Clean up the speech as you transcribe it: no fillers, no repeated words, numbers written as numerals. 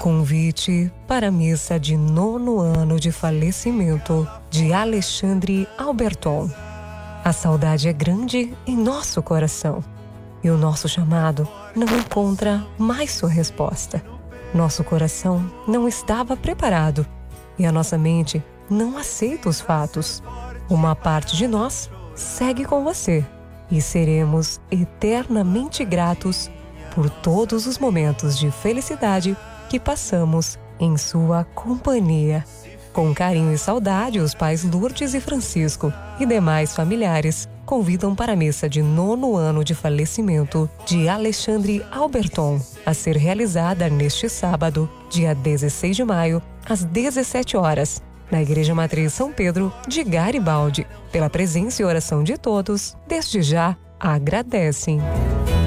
Convite para a missa de 9º ano de falecimento de Alexandre Alberton. A saudade é grande em nosso coração e o nosso chamado não encontra mais sua resposta. Nosso coração não estava preparado e a nossa mente não aceita os fatos. Uma parte de nós segue com você e seremos eternamente gratos por todos os momentos de felicidade que passamos em sua companhia. Com carinho e saudade, os pais Lourdes e Francisco e demais familiares convidam para a missa de 9º ano de falecimento de Alexandre Alberton, a ser realizada neste sábado, dia 16 de maio, às 17 horas, na Igreja Matriz São Pedro de Garibaldi. Pela presença e oração de todos, desde já agradecem.